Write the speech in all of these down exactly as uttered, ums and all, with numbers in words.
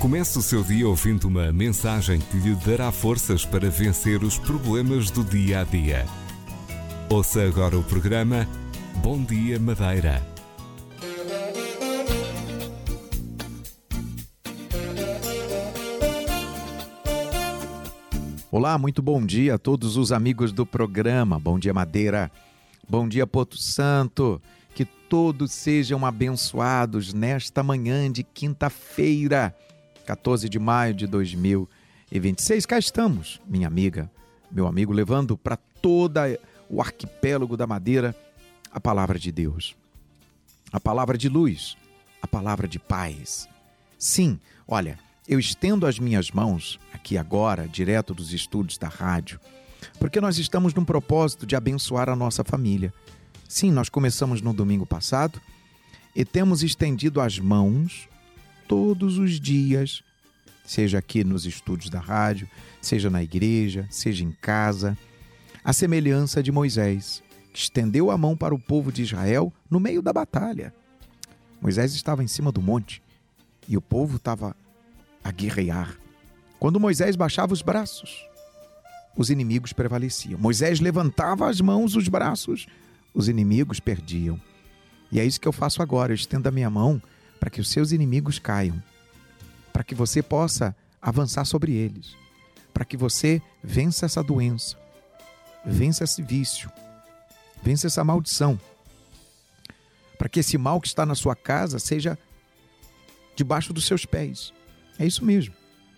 Comece o seu dia ouvindo uma mensagem que lhe dará forças para vencer os problemas do dia a dia. Ouça agora o programa Bom Dia Madeira. Olá, muito bom dia a todos os amigos do programa Bom Dia Madeira. Bom dia, Porto Santo. Que todos sejam abençoados nesta manhã de quinta-feira, quatorze de maio de dois mil e vinte e seis. Cá estamos, minha amiga, meu amigo, levando para todo o arquipélago da Madeira a palavra de Deus, a palavra de luz, a palavra de paz. Sim, olha, eu estendo as minhas mãos aqui agora, direto dos estúdios da rádio, porque nós estamos num propósito de abençoar a nossa família. Sim, nós começamos no domingo passado e temos estendido as mãos todos os dias, seja aqui nos estúdios da rádio, seja na igreja, seja em casa, a semelhança de Moisés, que estendeu a mão para o povo de Israel no meio da batalha. Moisés estava em cima do monte e o povo estava a guerrear. Quando Moisés baixava os braços, os inimigos prevaleciam. Moisés levantava as mãos, os braços, os inimigos perdiam. E é isso que eu faço agora, eu estendo a minha mão para que os seus inimigos caiam, para que você possa avançar sobre eles, para que você vença essa doença, vença esse vício, vença essa maldição, para que esse mal que está na sua casa seja debaixo dos seus pés. É isso mesmo.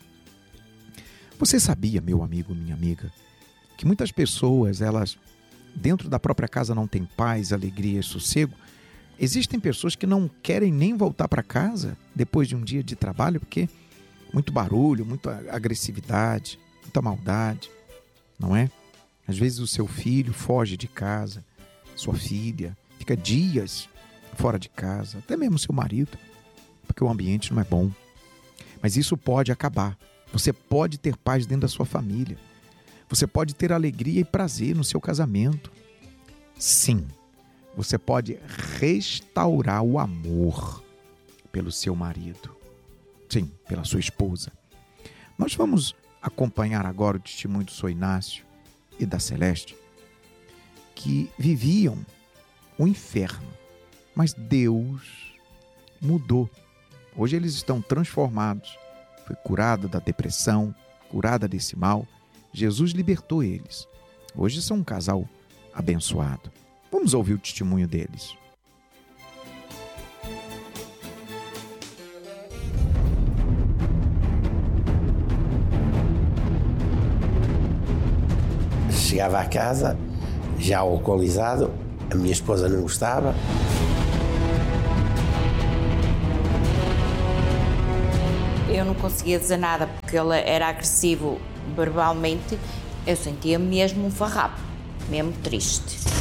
Você sabia, meu amigo, minha amiga, que muitas pessoas, elas dentro da própria casa não têm paz, alegria e sossego? Existem pessoas que não querem nem voltar para casa depois de um dia de trabalho, porque muito barulho, muita agressividade, muita maldade, não é? Às vezes o seu filho foge de casa, sua filha fica dias fora de casa, até mesmo seu marido, porque o ambiente não é bom. Mas isso pode acabar. Você pode ter paz dentro da sua família. Você pode ter alegria e prazer no seu casamento. Sim. Você pode restaurar o amor pelo seu marido. Sim, pela sua esposa. Nós vamos acompanhar agora o testemunho do Sr. Inácio e da Celeste, que viviam o inferno, mas Deus mudou. Hoje eles estão transformados. Foi curada da depressão, curada desse mal. Jesus libertou eles. Hoje são um casal abençoado. Vamos ouvir o testemunho deles. Chegava à casa, já alcoolizado, a minha esposa não gostava. Eu não conseguia dizer nada porque ele era agressivo verbalmente. Eu sentia mesmo um farrapo, mesmo triste.